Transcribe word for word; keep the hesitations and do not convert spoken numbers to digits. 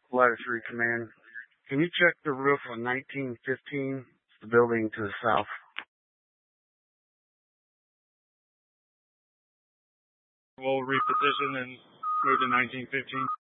Ladder three Command. Can you check the roof on nineteen fifteen, the building to the south? We'll reposition and move to nineteen fifteen.